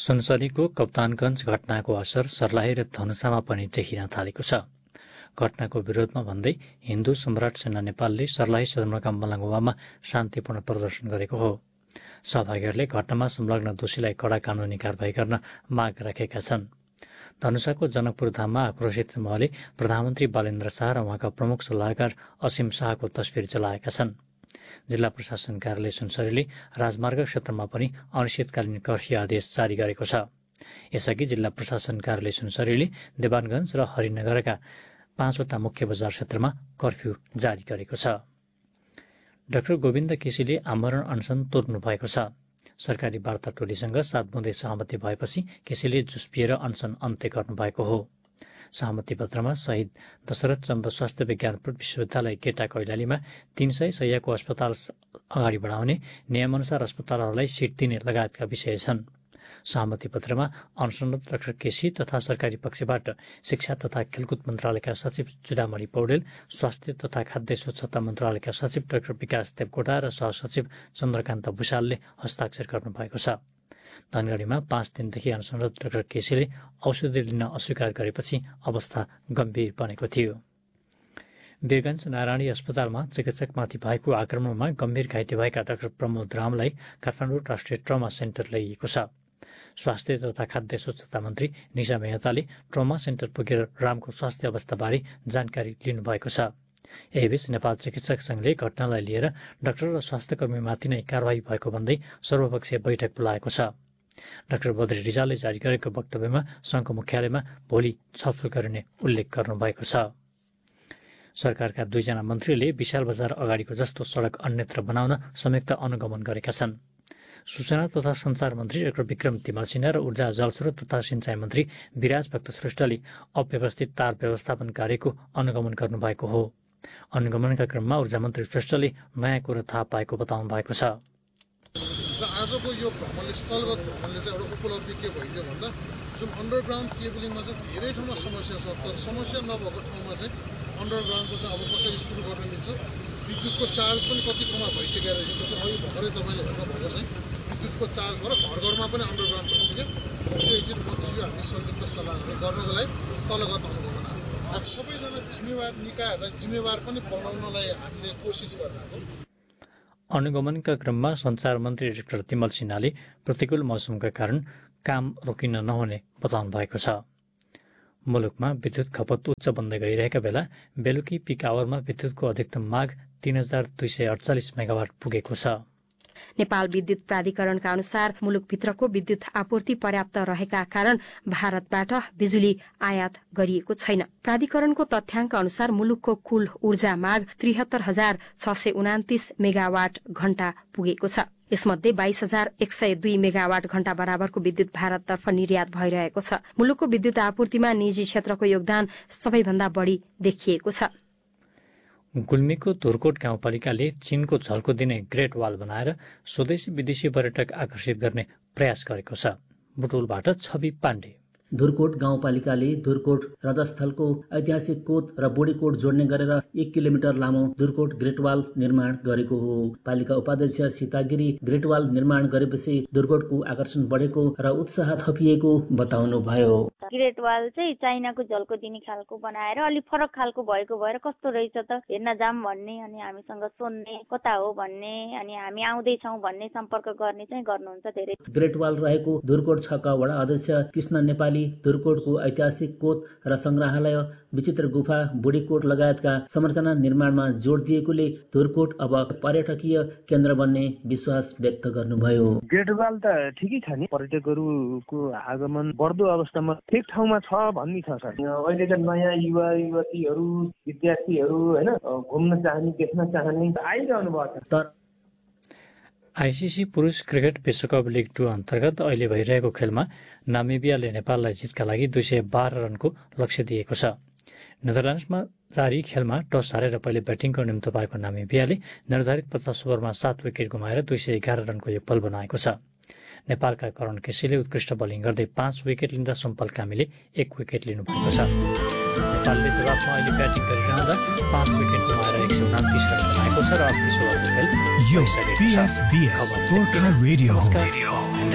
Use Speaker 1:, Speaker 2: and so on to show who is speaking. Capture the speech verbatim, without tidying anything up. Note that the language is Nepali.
Speaker 1: सुनसरीको कप्तानगञ्ज घटनाको असर सर्लाही र धनुषामा पनि देखिन थालेको छ। घटनाको विरोधमा भन्दै हिन्दू सम्राट सेना नेपालले सर्लाही सदरमुकाम मलङ्गवामा शान्तिपूर्ण प्रदर्शन गरेको हो। सहभागीहरूले घटनामा संलग्न दोषीलाई कडा कानुनी कारबाही गर्न माग राखेका छन्। धनुषाको जनकपुर धाममा आक्रोशित समूहले प्रधानमन्त्री बालेन्द्र शाह र उहाँका प्रमुख सल्लाहकार असीम शाहको तस्बिर जलाएका छन्। जिल्ला प्रशासन कार्यालय सुनसरीले राजमार्ग क्षेत्रमा पनि अनिश्चितकालीन कर्फ्यू आदेश जारी गरेको छ। यसअघि जिल्ला प्रशासन कार्यालय सुनसरीले देवानगञ्ज र हरिनगरका पाँचवटा मुख्य बजार क्षेत्रमा कर्फ्यू जारी गरेको छ। डाक्टर गोविन्द केसीले आमरण अनसन तोड्नु भएको छ। सरकारी वार्ता टोलीसँग सात बुँदे सहमति भएपछि केसीले जुस्पिएर अनसन अन्त्य गर्नुभएको हो। सहमति पत्रमा शहीद दशरथ चन्द स्वास्थ्य विज्ञान विश्वविद्यालय केटा कैलालीमा तीन सय शैय्याको अस्पताल अगाडि बढाउने, नियमअनुसार अस्पतालहरूलाई सिट दिने लगायतका विषय छन्। सहमति पत्रमा अनसनरत डाक्टर केसी तथा सरकारी पक्षबाट शिक्षा तथा खेलकुद मन्त्रालयका सचिव चुडामणि पौडेल, स्वास्थ्य तथा खाद्य स्वच्छता मन्त्रालयका सचिव डाक्टर विकास देवकोटा र सहसचिव चन्द्रकान्त भूषालले हस्ताक्षर गर्नुभएको छ। धनगढीमा पाँच दिनदेखि अनसनरत डाक्टर केसीले औषधि लिन अस्वीकार गरेपछि अवस्था गम्भीर बनेको थियो। वीरगञ्ज नारायणी अस्पतालमा चिकित्सकमाथि भएको आक्रमणमा गम्भीर घाइते भएका डाक्टर प्रमोद रामलाई काठमाडौँ राष्ट्रिय ट्रमा सेन्टर ल्याइएको छ। स्वास्थ्य तथा खाद्य स्वच्छता मन्त्री निशा मेहताले ट्रमा सेन्टर पुगेर रामको स्वास्थ्य अवस्थाबारे जानकारी लिनुभएको छ। यहीबीच नेपाल चिकित्सक संघले घटनालाई लिएर डाक्टर र स्वास्थ्यकर्मीमाथि नै कारवाही भएको भन्दै सर्वपक्षीय बैठक बोलाएको छ। डाक्टर बद्री रिजालले जारी गरेको वक्तव्यमा संघको मुख्यालयमा भोलि छलफल गरिने उल्लेख गर्नुभएको छ। सरकारका दुईजना मन्त्रीले विशाल बजार अगाडिको जस्तो सडक अन्यत्र बनाउन संयुक्त अनुगमन गरेका छन्। सूचना तथा सञ्चार मन्त्री डाक्टर विक्रम तिमल सिन्हा र ऊर्जा जलस्रोत तथा सिंचाई मन्त्री विराज भक्त श्रेष्ठले अव्यवस्थित तार व्यवस्थापन कार्यको अनुगमन गर्नुभएको हो। अनुगमनका क्रममा ऊर्जा मन्त्री श्रेष्ठले नयाँ कुरो थाहा पाएको बताउनु भएको छ।
Speaker 2: र आजको यो भ्रमणले स्थलगत भ्रमणले चाहिँ एउटा उपलब्धि के भइदियो भन्दा जुन अन्डरग्राउन्ड केबलिङमा चाहिँ धेरै ठाउँमा समस्या छ, तर समस्या नभएको ठाउँमा चाहिँ अन्डरग्राउन्डको चाहिँ अब कसरी सुरु गर्न मिल्छ। विद्युतको चार्ज पनि कति ठाउँमा भइसकेको रहेछ। जस्तो अहिले भर्खरै तपाईँले हेर्नुभएको चाहिँ विद्युतको चार्ज भएर घर घरमा पनि अन्डरग्राउन्ड भइसक्यो। त्यो एकचोटि मन्त्रीज्यू हामी संयुक्त सल्लाह गर्नको लागि स्थलगत अनुगमन अब सबैजना जिम्मेवार निकायहरूलाई जिम्मेवार पनि बनाउनलाई हामीले कोसिस गर्छौँ।
Speaker 1: अनुगमनका क्रममा सञ्चार मन्त्री डाक्टर तिमल सिन्हाले प्रतिकूल मौसमका कारण काम रोकिन नहुने बताउनु भएको छ। मुलुकमा विद्युत खपत उच्च बन्दै गइरहेका बेला बेलुकी पिक आवरमा विद्युतको अधिकतम माग तीन हजार दुई सय अडचालिस मेगावाट पुगेको छ।
Speaker 3: नेपाल विद्युत प्राधिकरणका अनुसार मुलुकभित्रको विद्युत आपूर्ति पर्याप्त रहेका कारण भारतबाट बिजुली आयात गरिएको छैन। प्राधिकरणको तथ्याङ्क अनुसार मुलुकको कुल ऊर्जा माग त्रिहत्तर हजार छ सय उनातिस मेगावाट घण्टा पुगेको छ। यसमध्ये बाइस हजार एक सय दुई मेगावाट घण्टा बराबरको विद्युत भारततर्फ निर्यात भइरहेको छ। मुलुकको विद्युत आपूर्तिमा निजी क्षेत्रको योगदान सबैभन्दा बढ़ी देखिएको छ।
Speaker 1: गुल्मीको धुरकोट गाउँपालिकाले चीनको झल्को दिने ग्रेट वाल बनाएर स्वदेशी विदेशी पर्यटक आकर्षित गर्ने प्रयास गरेको छ। बुटोलबाट छवि पाण्डे।
Speaker 4: धुरकोट गाउँपालिकाले धुरकोट रजस्थलको ऐतिहासिक कोट र बोडीकोट जोड्ने गरेर एक किलोमिटर लामो धुरकोट ग्रेटवाल निर्माण गरेको हो। पालिका उपाध्यक्ष सीतागिरी ग्रेटवाल निर्माण गरेपछि धुरकोटको आकर्षण बढेको र उत्साह थपिएको बताउनुभयो।
Speaker 5: ग्रेटवाल चाहिँ चाइनाको झल्को दिने खालको बनाएर अलिक फरक खालको भएको भएर कस्तो रहेछ त हेर्न जाम भन्ने अनि हामीसँग सोध्ने कता हो भन्ने अनि हामी आउँदैछौँ भन्ने सम्पर्क गर्ने चाहिँ गर्नुहुन्छ धेरै।
Speaker 4: ग्रेटवाल रहेको धुरकोट छका वडा अध्यक्ष कृष्ण नेपाली धुरकोटको ऐतिहासिक कोट र संग्रहालय, विचित्र गुफा, बुढीकोट लगायतका संरचना निर्माणमा जोड दिएकोले धुरकोट अब पर्यटकीय केन्द्र बन्ने विश्वास व्यक्त गर्नुभयो।
Speaker 6: ग्रेटवाल त ठिकै छ नि, पर्यटकहरूको आगमन बढ्दो अवस्थामा ठिक ठाउँमा छ भन्ने छ सर। अहिलेका नयाँ युवा युवतीहरू विद्यार्थीहरू होइन घुम्न चाहने देख्न चाहने आइरहनु भएको छ।
Speaker 1: आइसिसी पुरुष क्रिकेट विश्वकप लिग टू अन्तर्गत अहिले भइरहेको खेलमा नामिबियाले नेपाललाई जितका लागि दुई सय बाह्र रनको लक्ष्य दिएको छ। नेदरल्यान्ड्समा जारी खेलमा टस हारेर पहिले ब्याटिङको निम्तो पाएको नामिबियाले निर्धारित पचास ओभरमा सात विकेट गुमाएर दुई सय एघार रनको योगफल बनाएको छ। नेपालका करण केसीले उत्कृष्ट बलिङ गर्दै पाँच विकेट लिँदा सम्पल कामीले एक विकेट लिनुभएको छ। नेपालले जवाफमा अहिले ब्याटिङ गरिरहँदा पाँच विकेट गुमाएर एक सय उनातिस रन बनाएको छ र अडतिस ओभरको खेल
Speaker 7: यो